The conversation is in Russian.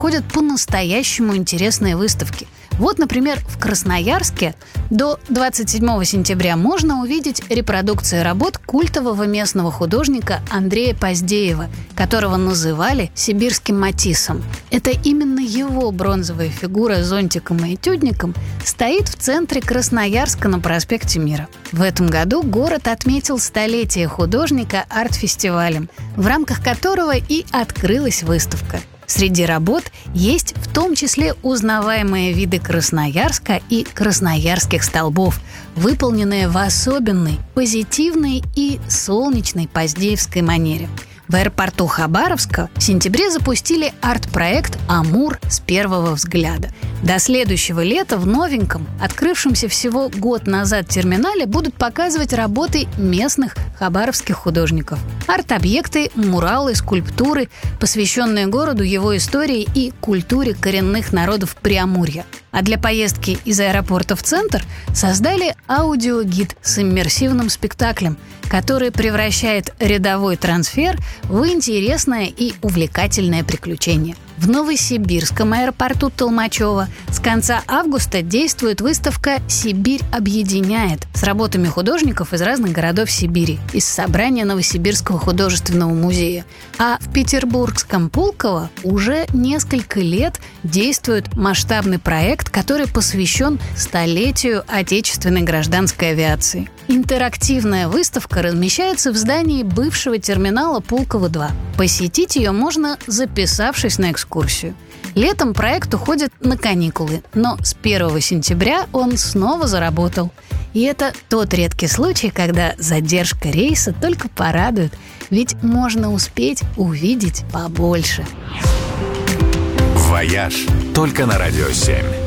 ходят по-настоящему интересные выставки. Вот, например, в Красноярске до 27 сентября можно увидеть репродукции работ культового местного художника Андрея Поздеева, которого называли сибирским Матиссом. Это именно его бронзовая фигура с зонтиком и этюдником стоит в центре Красноярска на проспекте Мира. В этом году город отметил столетие художника арт-фестивалем, в рамках которого и открылась выставка. Среди работ есть в том числе узнаваемые виды Красноярска и красноярских столбов, выполненные в особенной, позитивной и солнечной поздеевской манере. В аэропорту Хабаровска в сентябре запустили арт-проект «Амур с первого взгляда». До следующего лета в новеньком, открывшемся всего год назад терминале, будут показывать работы местных хабаровских художников. Арт-объекты, муралы, скульптуры, посвященные городу, его истории и культуре коренных народов Преамурья. А для поездки из аэропорта в центр создали аудиогид с иммерсивным спектаклем, который превращает рядовой трансфер в интересное и увлекательное приключение. В Новосибирском аэропорту Толмачево с конца августа действует выставка «Сибирь объединяет» с работами художников из разных городов Сибири из собрания Новосибирского художественного музея. А в петербургском Пулково уже несколько лет действует масштабный проект, который посвящен столетию отечественной гражданской авиации. Интерактивная выставка размещается в здании бывшего терминала Пулково-2. Посетить ее можно, записавшись на экскурсию. Летом проект уходит на каникулы, но с 1 сентября он снова заработал. И это тот редкий случай, когда задержка рейса только порадует, ведь можно успеть увидеть побольше. «Вояж» только на Радио 7.